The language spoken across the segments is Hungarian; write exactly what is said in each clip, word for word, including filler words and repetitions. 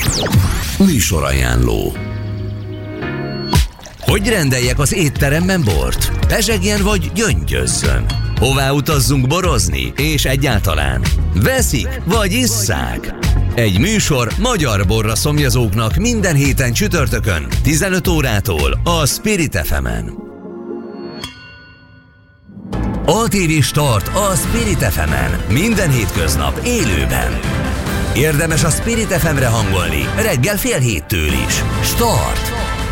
Műsorajánló. Hogy rendeljek az étteremben bort? Pezsegjen vagy gyöngyözzön? Hová utazzunk borozni? És egyáltalán veszik vagy isszák? Egy műsor magyar borra szomjazóknak minden héten csütörtökön tizenöt órától a Spirit ef emen. á té vé Start a Spirit ef emen minden hétköznap élőben. Érdemes a Spirit ef emre hangolni reggel fél héttől is. Start!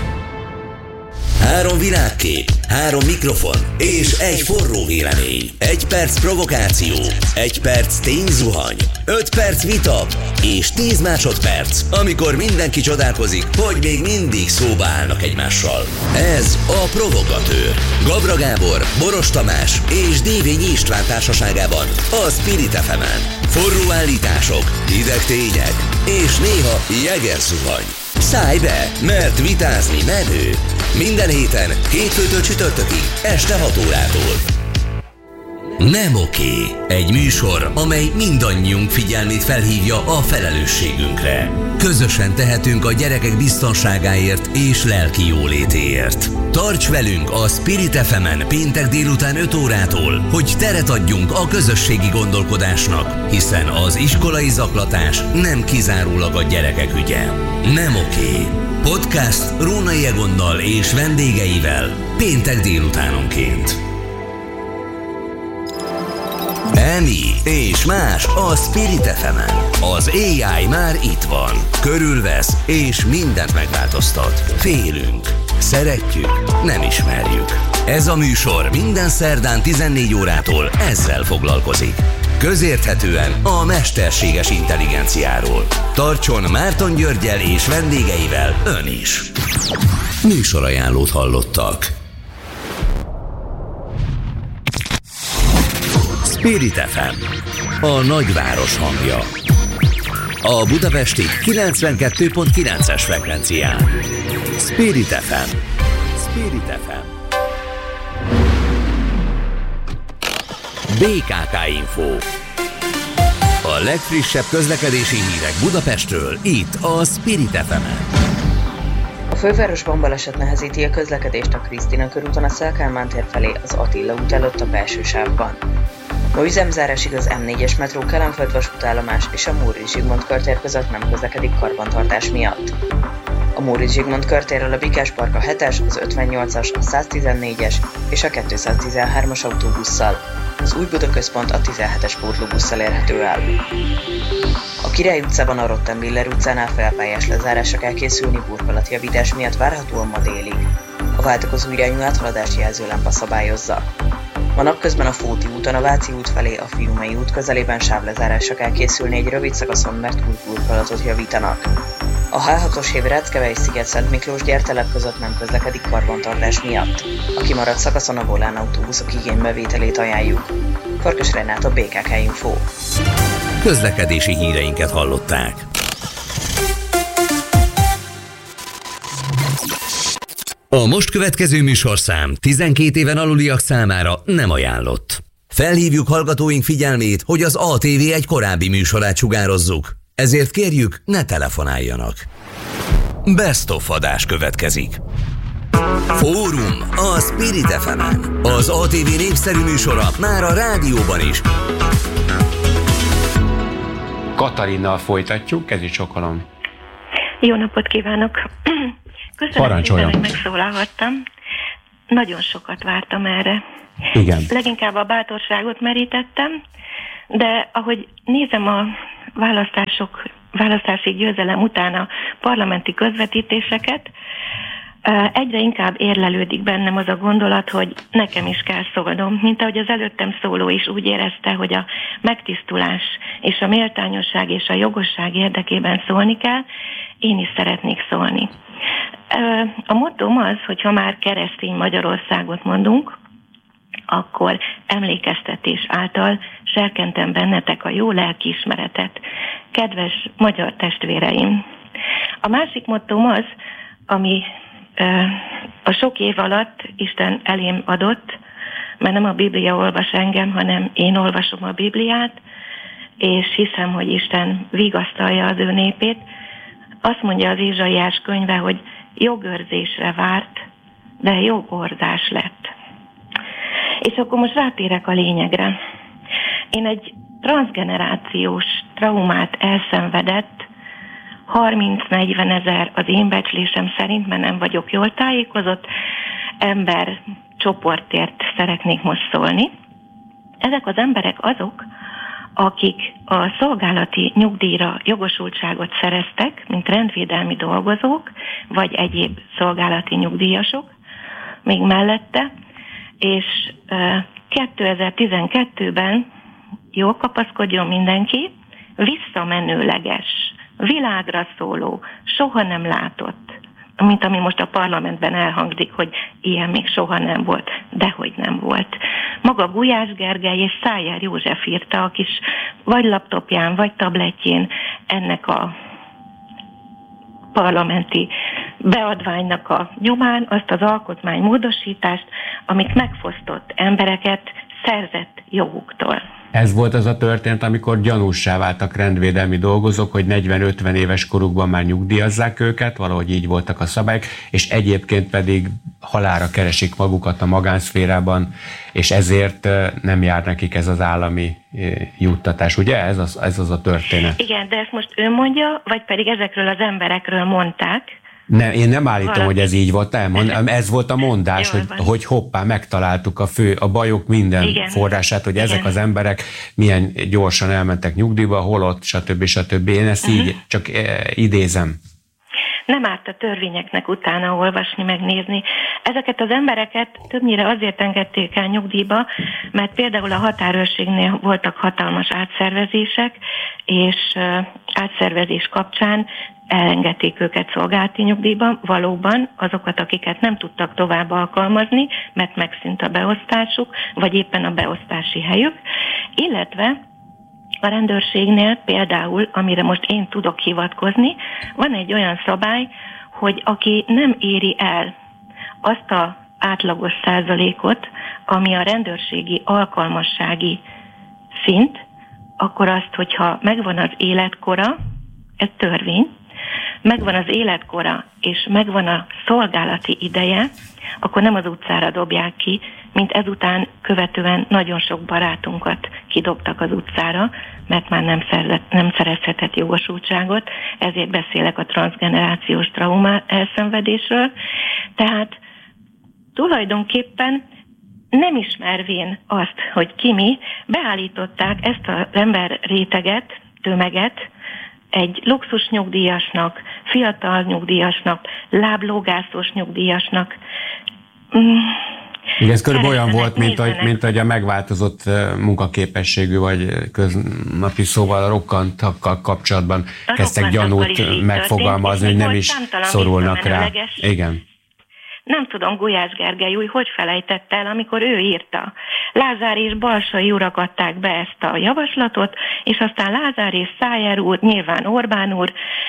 Három világkép, három mikrofon és egy forró vélemény. Egy perc provokáció, egy perc tényzuhany, öt perc vita és tíz másodperc, amikor mindenki csodálkozik, hogy még mindig szóba állnak egymással. Ez a Provogatőr. Gabra Gábor, Boros Tamás és Dévényi István társaságában a Spirit ef emen. Forró állítások, hideg tények és néha jeger zuhany. Szállj be, mert vitázni menő. Minden héten, hétfőtől csütörtökig, este hat órától. Nem oké. Egy műsor, amely mindannyiunk figyelmét felhívja a felelősségünkre. Közösen tehetünk a gyerekek biztonságáért és lelki jólétéért. Tarts velünk a Spirit ef emen péntek délután öt órától, hogy teret adjunk a közösségi gondolkodásnak, hiszen az iskolai zaklatás nem kizárólag a gyerekek ügye. Nem oké. Podcast Rónai Egonnal és vendégeivel péntek délutánonként. Emi és más a Spirit ef emen. Az á i már itt van. Körülvesz és mindent megváltoztat. Félünk. Szeretjük. Nem ismerjük. Ez a műsor minden szerdán tizennégy órától ezzel foglalkozik. Közérthetően a mesterséges intelligenciáról. Tartson Márton Györggyel és vendégeivel ön is. Műsorajánlót hallottak. Spirit ef em, a nagyváros hangja. A budapesti kilencvenkettő pont kilences frekvencián. Spirit ef em. Spirit ef em. bé ká ká Info. A legfrissebb közlekedési hírek Budapestről, itt a Spirit ef emen. A fővárosban baleset nehezíti a közlekedést a Krisztina körúton a Széll Kálmán tér felé az Attila út előtt a belső sávban. Ma üzemzárásig az em négyes metró Kelenföld vasútállomás és a Móricz Zsigmond körtér között nem közlekedik karbantartás miatt. A Móricz Zsigmond körtérről a Bikás Park a hetes, az ötvennyolcas, a száztizennégyes és a kétszáztizenhármas autóbusszal. Az Új Buda Központ a tizenhetes pótlóbusszal érhető el. A Király utcában a Rottenbiller utcánál felpályás lezárásra kell készülni burkolatjavítás miatt várhatóan ma délig. A váltakozó irányú áthaladást jelzőlámpa szabályozza. Ma napközben a Fóti úton a Váci út felé a Fiumei út közelében sávlezárásra kell készülni egy rövid szakaszon, mert új burkolatot javítanak. A há hatos hév Ráckevei-sziget-Szent Miklós gyertelep között nem közlekedik karbantartás miatt. A kimaradt szakaszon a Volán autóbuszok igénybevételét ajánljuk. Farkas Renát, a bé ká ká Info. Közlekedési híreinket hallották. A most következő műsorszám tizenkét éven aluliak számára nem ajánlott. Felhívjuk hallgatóink figyelmét, hogy az á té vé egy korábbi műsorát sugározzuk. Ezért kérjük, ne telefonáljanak. Best of adás következik. Fórum a Spirit ef emen. Az á té vé népszerű műsora már a rádióban is. Katalinnal folytatjuk, ez is sokalom. Jó napot kívánok! Köszönöm szépen, hogy megszólalhattam. Nagyon sokat vártam erre. Igen. Leginkább a bátorságot merítettem, de ahogy nézem a választások, választási győzelem után a parlamenti közvetítéseket, egyre inkább érlelődik bennem az a gondolat, hogy nekem is kell szólnom, mint ahogy az előttem szóló is úgy érezte, hogy a megtisztulás és a méltányosság és a jogosság érdekében szólni kell, én is szeretnék szólni. A mottóm az, hogy ha már keresztény Magyarországot mondunk, akkor emlékeztetés által serkentem bennetek a jó lelkiismeretet, kedves magyar testvéreim. A másik mottóm az, ami a sok év alatt Isten elém adott, mert nem a Biblia olvas engem, hanem én olvasom a Bibliát, és hiszem, hogy Isten vigasztalja az ő népét. azt mondja az Ézsaiás könyve, hogy jogőrzésre várt, de jogordás lett. És akkor most rátérek a lényegre. Én egy transzgenerációs traumát elszenvedett, harminc-negyven ezer az én becslésem szerint, mert nem vagyok jól tájékozott, ember csoportért szeretnék most szólni. Ezek az emberek azok, akik a szolgálati nyugdíjra jogosultságot szereztek, mint rendvédelmi dolgozók, vagy egyéb szolgálati nyugdíjasok, még mellette, és kétezer-tizenkettőben, jól kapaszkodjon mindenki, visszamenőleges, világra szóló, soha nem látott, mint ami most a parlamentben elhangzik, hogy ilyen még soha nem volt, dehogy nem volt. Maga Gulyás Gergely és Szájer József írta a kis vagy laptopján, vagy tabletjén ennek a parlamenti beadványnak a nyomán azt az alkotmánymódosítást, amit megfosztott embereket szerzett joguktól. Ez volt az a történet, amikor gyanússá váltak rendvédelmi dolgozók, hogy negyven-ötven éves korukban már nyugdíjazzák őket, valahogy így voltak a szabályok, és egyébként pedig halálra keresik magukat a magánszférában, és ezért nem jár nekik ez az állami juttatás. Ugye? Ez az, ez az a történet. Igen, de ezt most ő mondja, vagy pedig ezekről az emberekről mondták? Nem, én nem állítom, valaki, hogy ez így volt, nem. Ez volt a mondás, hogy, hogy hoppá, megtaláltuk a fő, a bajok minden igen. forrását, hogy igen. ezek az emberek milyen gyorsan elmentek nyugdíjba, holott, stb. stb. Én ezt uh-huh. így csak idézem. Nem árt a törvényeknek utána olvasni, megnézni. Ezeket az embereket többnyire azért engedték el nyugdíjba, mert például a határőrségnél voltak hatalmas átszervezések, és átszervezés kapcsán elengedték őket szolgálati nyugdíjba, valóban azokat, akiket nem tudtak tovább alkalmazni, mert megszűnt a beosztásuk, vagy éppen a beosztási helyük, illetve a rendőrségnél például, amire most én tudok hivatkozni, van egy olyan szabály, hogy aki nem éri el azt az átlagos százalékot, ami a rendőrségi alkalmassági szint, akkor azt, hogyha megvan az életkora, ez törvény, megvan az életkora, és megvan a szolgálati ideje, akkor nem az utcára dobják ki, mint ezután követően nagyon sok barátunkat kidobtak az utcára, mert már nem, szerzett, nem szerezhetett jogosultságot, ezért beszélek a transzgenerációs trauma elszenvedésről. Tehát tulajdonképpen nem ismervén azt, hogy ki mi, beállították ezt az ember réteget, tömeget, egy luxus nyugdíjasnak, fiatal nyugdíjasnak, láblógászos nyugdíjasnak. Mm, Igen, ez körülbelül olyan volt, mint ahogy, mint ahogy a megváltozott munkaképességű vagy köznapi szóval rokkantakkal kapcsolatban a kezdtek gyanút megfogalmazni, hogy nem is szorulnak rá. Igen. Nem tudom, Gulyás Gergely új hogy felejtette el, amikor ő írta. Lázár és Balsai urak adták be ezt a javaslatot, és aztán Lázár és Szájer úr, nyilván Orbán úr,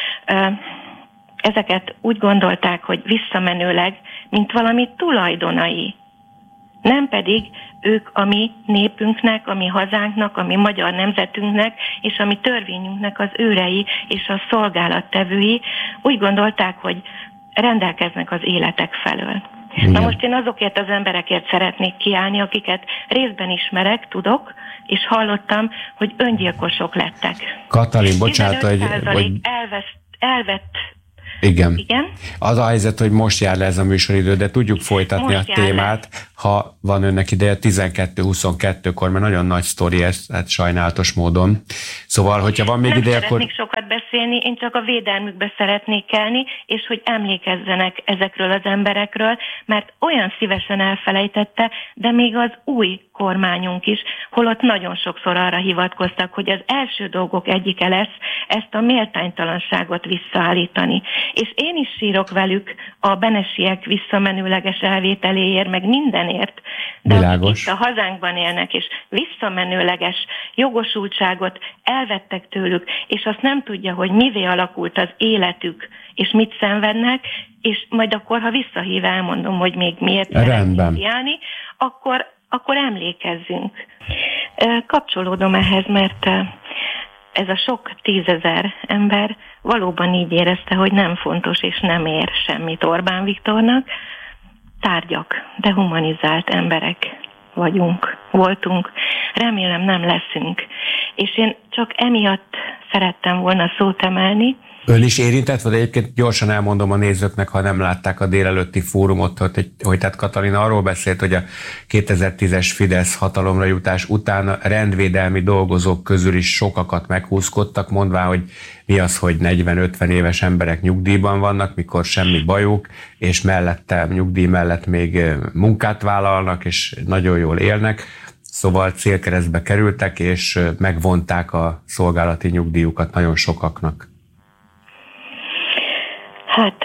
ezeket úgy gondolták, hogy visszamenőleg, mint valami tulajdonai. Nem pedig ők a mi népünknek, a mi hazánknak, a mi magyar nemzetünknek, és a mi törvényünknek az őrei és a szolgálattevői. Úgy gondolták, hogy rendelkeznek az életek felől. Igen. Na most én azokért az emberekért szeretnék kiállni, akiket részben ismerek, tudok, és hallottam, hogy öngyilkosok lettek. Katalin, bocsánat, hogy... hogy... Elvesz, elvett... Igen. Igen. Az a helyzet, hogy most jár le ez a műsoridő, de tudjuk folytatni most a témát, le. Ha van önnek ideje tizenkettő huszonkettőkor, mert nagyon nagy sztori ez, hát sajnálatos módon. Szóval, hogyha van még Nem ideje, akkor... Nem szeretnék sokat beszélni, én csak a védelmükbe szeretnék kelni, és hogy emlékezzenek ezekről az emberekről, mert olyan szívesen elfelejtette, de még az új kormányunk is, holott nagyon sokszor arra hivatkoztak, hogy az első dolgok egyike lesz ezt a méltánytalanságot visszaállítani. És én is sírok velük a benesiek visszamenőleges elvételéért, meg mindenért, de akik itt a hazánkban élnek, és visszamenőleges jogosultságot elvettek tőlük, és azt nem tudja, hogy mivé alakult az életük, és mit szenvednek, és majd akkor, ha visszahív, elmondom, hogy még miért szeretnék járni, akkor, akkor emlékezzünk. Kapcsolódom ehhez, mert ez a sok tízezer ember valóban így érezte, hogy nem fontos és nem ér semmit Orbán Viktornak. Tárgyak, dehumanizált emberek vagyunk, voltunk, remélem nem leszünk. És én csak emiatt szerettem volna szót emelni. Ön is érintett, vagy egyébként gyorsan elmondom a nézőknek, ha nem látták a délelőtti fórumot, hogy, hogy tehát Katalin arról beszélt, hogy a kétezer-tízes Fidesz hatalomra jutás után a rendvédelmi dolgozók közül is sokakat meghúzkodtak, mondván, hogy mi az, hogy negyven-ötven éves emberek nyugdíjban vannak, mikor semmi bajuk, és mellette, nyugdíj mellett még munkát vállalnak, és nagyon jól élnek. Szóval célkeresztbe kerültek, és megvonták a szolgálati nyugdíjukat nagyon sokaknak. Hát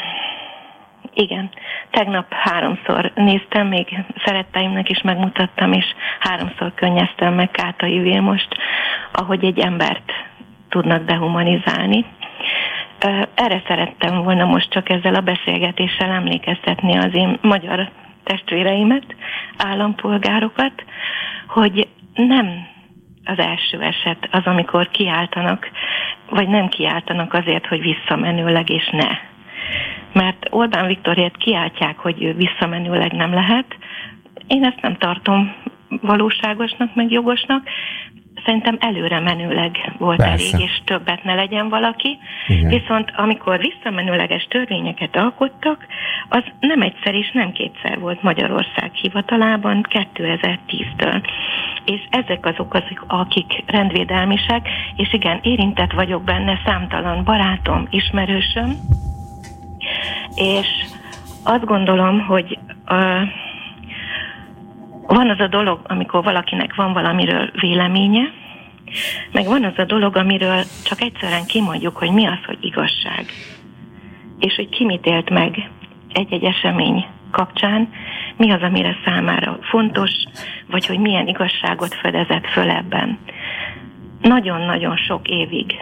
igen, tegnap háromszor néztem, még szeretteimnek is megmutattam, és háromszor könnyeztem meg Kátai Vilmost, ahogy egy embert tudnak dehumanizálni. Erre szerettem volna most csak ezzel a beszélgetéssel emlékeztetni az én magyar testvéreimet, állampolgárokat, hogy nem az első eset az, amikor kiáltanak, vagy nem kiáltanak azért, hogy visszamenőleg és ne. Mert Orbán Viktorért kiáltják, hogy ő visszamenőleg nem lehet. Én ezt nem tartom valóságosnak, meg jogosnak. Szerintem előre menőleg volt Persze. elég, és többet ne legyen valaki. Igen. Viszont amikor visszamenőleges törvényeket alkottak, az nem egyszer és nem kétszer volt Magyarország hivatalában kétezer-tíztől. És ezek azok, azok, akik rendvédelmisek, és igen, érintett vagyok benne, számtalan barátom, ismerősöm, és azt gondolom, hogy uh, van az a dolog, amikor valakinek van valamiről véleménye, meg van az a dolog, amiről csak egyszerűen kimondjuk, hogy mi az, hogy igazság. És hogy ki mit élt meg egy-egy esemény kapcsán, mi az, amire számára fontos, vagy hogy milyen igazságot fedezett föl ebben. Nagyon-nagyon sok évig,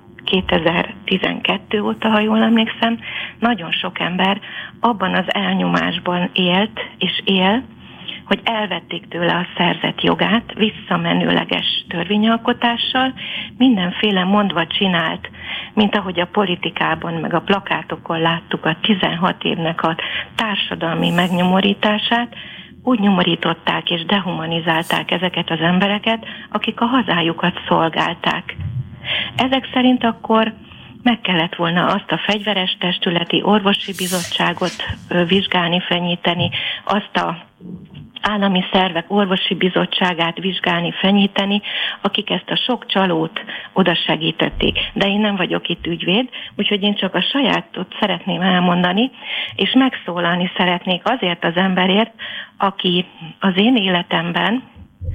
kétezer-tizenkettő óta, ha jól emlékszem, nagyon sok ember abban az elnyomásban élt és él, hogy elvették tőle a szerzett jogát visszamenőleges törvényalkotással, mindenféle mondva csinált, mint ahogy a politikában, meg a plakátokon láttuk a tizenhat évnek a társadalmi megnyomorítását, úgy nyomorították és dehumanizálták ezeket az embereket, akik a hazájukat szolgálták. Ezek szerint akkor meg kellett volna azt a fegyveres testületi orvosi bizottságot vizsgálni, fenyíteni, azt a állami szervek orvosi bizottságát vizsgálni, fenyíteni, akik ezt a sok csalót oda segítették. De én nem vagyok itt ügyvéd, úgyhogy én csak a sajátot szeretném elmondani, és megszólalni szeretnék azért az emberért, aki az én életemben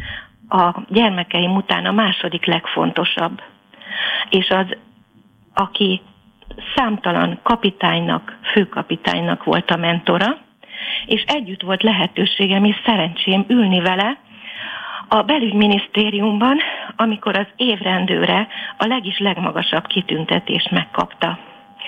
a gyermekeim után a második legfontosabb. És az, aki számtalan kapitánynak, főkapitánynak volt a mentora, és együtt volt lehetőségem és szerencsém ülni vele a belügyminisztériumban, amikor az évrendőre a legis legmagasabb kitüntetést megkapta.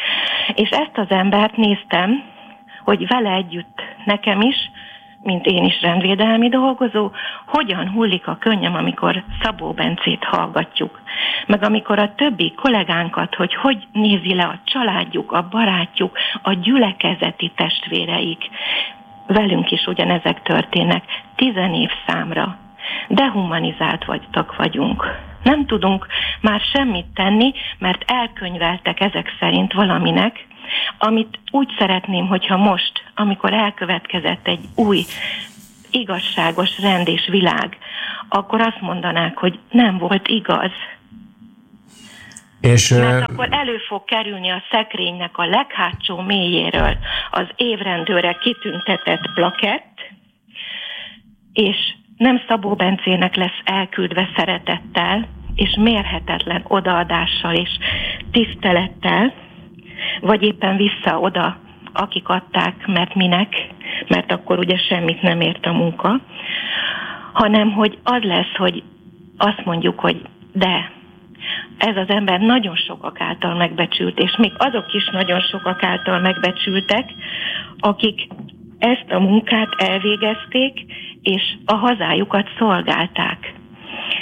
És ezt az embert néztem, hogy vele együtt nekem is, mint én is rendvédelmi dolgozó, hogyan hullik a könnyem, amikor Szabó Bencét hallgatjuk. Meg amikor a többi kollégánkat, hogy hogy nézi le a családjuk, a barátjuk, a gyülekezeti testvéreik. Velünk is ugyanezek történnek, tizen év számra. Dehumanizált vagytok vagyunk. Nem tudunk már semmit tenni, mert elkönyveltek ezek szerint valaminek, amit úgy szeretném, hogyha most, amikor elkövetkezett egy új, igazságos rend és világ, akkor azt mondanák, hogy nem volt igaz. És, mert akkor elő fog kerülni a szekrénynek a leghátsó mélyéről az évrendőre kitüntetett plakett, és nem Szabó Bencének lesz elküldve szeretettel, és mérhetetlen odaadással és tisztelettel, vagy éppen vissza oda, akik adták, mert minek, mert akkor ugye semmit nem ért a munka, hanem hogy az lesz, hogy azt mondjuk, hogy de, ez az ember nagyon sokak által megbecsült, és még azok is nagyon sokak által megbecsültek, akik ezt a munkát elvégezték, és a hazájukat szolgálták.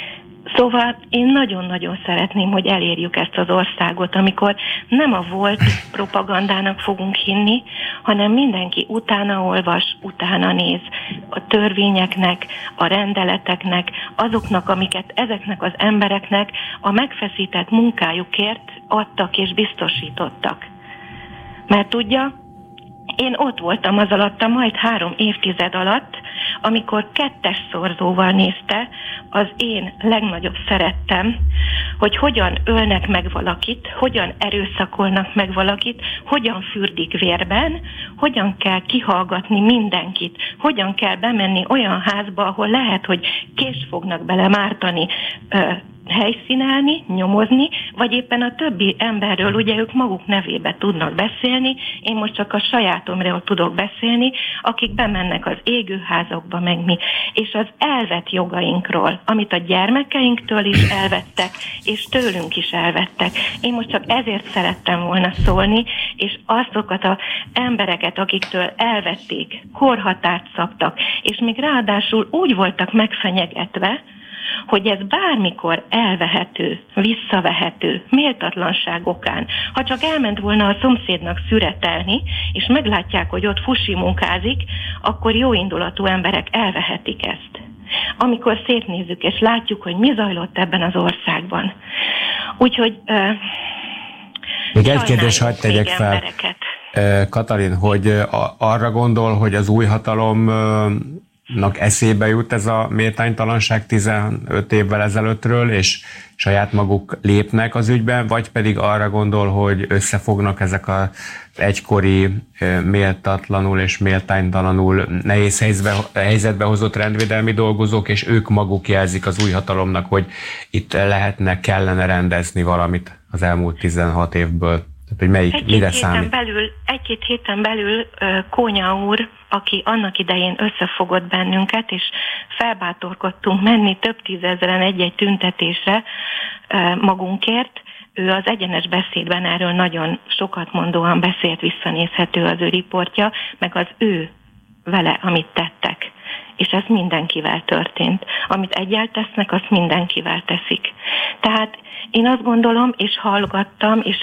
Szóval én nagyon-nagyon szeretném, hogy elérjük ezt az országot, amikor nem a volt propagandának fogunk hinni, hanem mindenki utána olvas, utána néz a törvényeknek, a rendeleteknek, azoknak, amiket ezeknek az embereknek a megfeszített munkájukért adtak és biztosítottak. Mert tudja, én ott voltam az alatt a majd három évtized alatt, amikor kettes szorzóval nézte az én legnagyobb szerettem, hogy hogyan ölnek meg valakit, hogyan erőszakolnak meg valakit, hogyan fürdik vérben, hogyan kell kihallgatni mindenkit, hogyan kell bemenni olyan házba, ahol lehet, hogy kést fognak bele mártani, helyszínelni, nyomozni, vagy éppen a többi emberről, ugye ők maguk nevébe tudnak beszélni, én most csak a sajátomról tudok beszélni, akik bemennek az égőházakba, meg mi, és az elvett jogainkról, amit a gyermekeinktől is elvettek, és tőlünk is elvettek. Én most csak ezért szerettem volna szólni, és azokat az embereket, akiktől elvették, korhatárt szabtak, és még ráadásul úgy voltak megfenyegetve, hogy ez bármikor elvehető, visszavehető, méltatlanság okán. Ha csak elment volna a szomszédnak szüretelni, és meglátják, hogy ott fusi munkázik, akkor jóindulatú emberek elvehetik ezt. Amikor szétnézzük, és látjuk, hogy mi zajlott ebben az országban. Úgyhogy... Uh, Még egy kérdés hadd tegyek fel, embereket. Katalin, hogy arra gondol, hogy az új hatalom eszébe jut ez a méltánytalanság tizenöt évvel ezelőttről, és saját maguk lépnek az ügyben, vagy pedig arra gondol, hogy összefognak ezek az egykori méltatlanul és méltánytalanul nehéz helyzetbe, helyzetbe hozott rendvédelmi dolgozók, és ők maguk jelzik az új hatalomnak, hogy itt lehetne, kellene rendezni valamit az elmúlt tizenhat évből. Tehát, hogy melyik, egy-két mire héten számít? Belül, egy-két héten belül Kónya úr, aki annak idején összefogott bennünket, és felbátorkodtunk menni több tízezeren egy-egy tüntetésre magunkért, ő az egyenes beszédben erről nagyon sokat mondóan beszélt, visszanézhető az ő riportja, meg az ő vele, amit tettek. És ez mindenkivel történt. Amit egyel tesznek, azt mindenkivel teszik. Tehát én azt gondolom, és hallgattam, és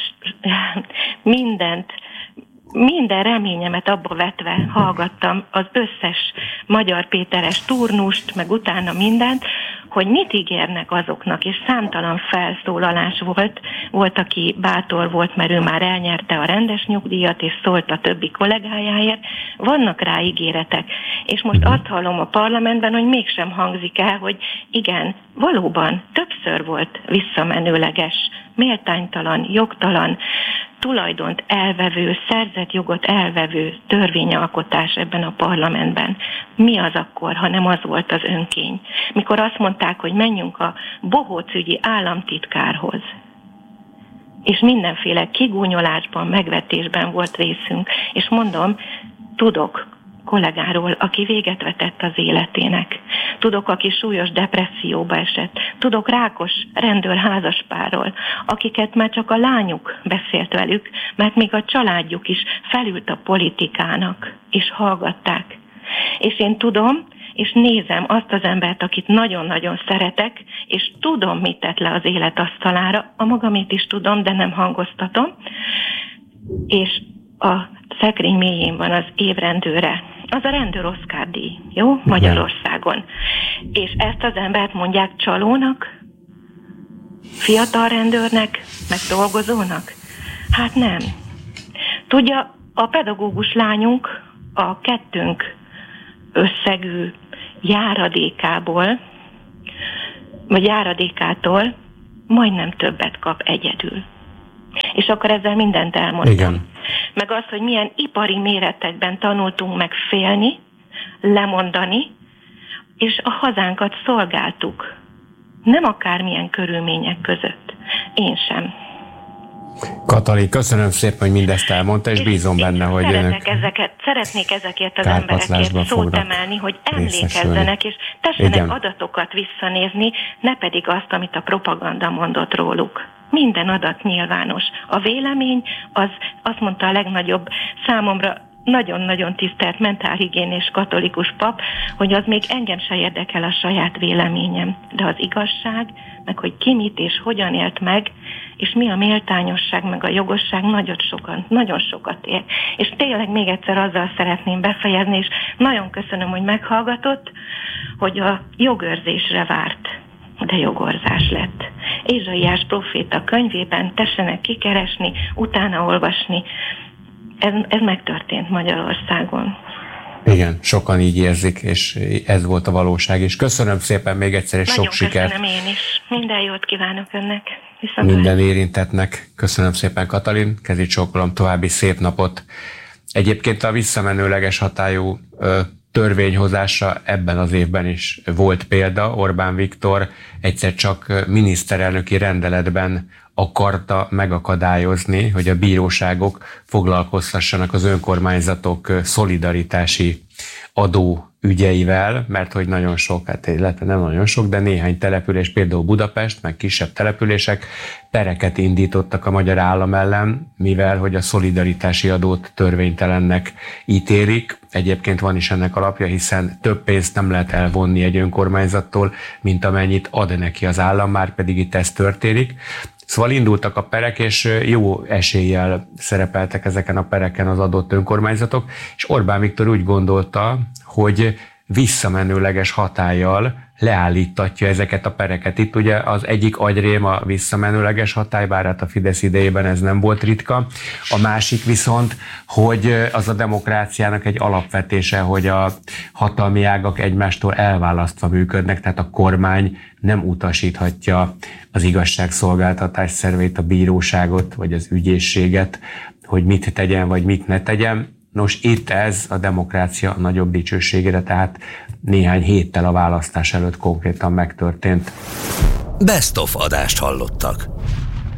mindent, minden reményemet abba vetve hallgattam az összes Magyar Péteres turnust, meg utána mindent, hogy mit ígérnek azoknak, és számtalan felszólalás volt, volt, aki bátor volt, mert ő már elnyerte a rendes nyugdíjat, és szólt a többi kollégájáért, vannak rá ígéretek. És most azt hallom a parlamentben, hogy mégsem hangzik el, hogy igen, valóban többször volt visszamenőleges, méltánytalan, jogtalan, tulajdont elvevő, szerzett jogot elvevő törvényalkotás ebben a parlamentben. Mi az akkor, ha nem az volt az önkény? Mikor azt mondták, hogy menjünk a bohócügyi államtitkárhoz, és mindenféle kigúnyolásban, megvetésben volt részünk, és mondom, tudok kollégáról, aki véget vetett az életének. Tudok, aki súlyos depresszióba esett. Tudok rákos rendőr házaspárról, akiket már csak a lányuk beszélt velük, mert még a családjuk is felült a politikának, és hallgatták. És én tudom, és nézem azt az embert, akit nagyon-nagyon szeretek, és tudom, mit tett le az élet asztalára, a magamét is tudom, de nem hangoztatom, és a szekrény mélyén van az évrendőre. Az a rendőr Oszkár díj, jó? Magyarországon. És ezt az embert mondják csalónak, fiatal rendőrnek, meg dolgozónak? Hát nem. Tudja, a pedagógus lányunk a kettőnk összegű járadékából, vagy járadékától majdnem többet kap egyedül. És akkor ezzel mindent elmondtam. Igen. Meg az, hogy milyen ipari méretekben tanultunk meg félni, lemondani, és a hazánkat szolgáltuk. Nem akármilyen körülmények között. Én sem. Katalin, köszönöm szépen, hogy mindezt elmondta, és, és bízom benne, hogy önök ezeket, szeretnék ezekért az emberekért szót emelni, hogy emlékezzenek, és tessenek Igen. adatokat visszanézni, ne pedig azt, amit a propaganda mondott róluk. Minden adat nyilvános. A vélemény, az azt mondta a legnagyobb számomra nagyon-nagyon tisztelt mentálhigiénés katolikus pap, hogy az még engem se érdekel a saját véleményem, de az igazság, meg hogy ki mit és hogyan élt meg, és mi a méltányosság, meg a jogosság nagyon sokan, nagyon sokat ér. És tényleg még egyszer azzal szeretném befejezni, és nagyon köszönöm, hogy meghallgatott, hogy a jogőrzésre várt, de jogorzás lett. Ézsaiás proféta könyvében tessenek kikeresni, utána olvasni. Ez, ez megtörtént Magyarországon. Igen, sokan így érzik, és ez volt a valóság. És köszönöm szépen még egyszer, és nagyon sok sikert. Nagyon köszönöm én is. Minden jót kívánok önnek. Viszont minden érintettnek. Köszönöm szépen, Katalin. Kezit csókolom, további szép napot. Egyébként a visszamenőleges hatályú ö, törvényhozása ebben az évben is volt példa. Orbán Viktor egyszer csak miniszterelnöki rendeletben akarta megakadályozni, hogy a bíróságok foglalkoztassanak az önkormányzatok szolidaritási adó ügyeivel, mert hogy nagyon sok, hát illetve nem nagyon sok, de néhány település, például Budapest, meg kisebb települések pereket indítottak a magyar állam ellen, mivel hogy a szolidaritási adót törvénytelennek ítélik. Egyébként van is ennek alapja, hiszen több pénzt nem lehet elvonni egy önkormányzattól, mint amennyit ad neki az állam, már pedig itt ez történik. Szóval indultak a perek, és jó eséllyel szerepeltek ezeken a pereken az adott önkormányzatok, és Orbán Viktor úgy gondolta, hogy visszamenőleges hatállyal leállítatja ezeket a pereket. Itt ugye az egyik agyrém a visszamenőleges hatály, bár hát a Fidesz idejében ez nem volt ritka. A másik viszont, hogy az a demokráciának egy alapvetése, hogy a hatalmi ágak egymástól elválasztva működnek, tehát a kormány nem utasíthatja az igazságszolgáltatás szervét, a bíróságot, vagy az ügyészséget, hogy mit tegyen, vagy mit ne tegyen. Nos, itt ez a demokrácia nagyobb dicsőségére, tehát néhány héttel a választás előtt konkrétan megtörtént. Best of adást hallottak.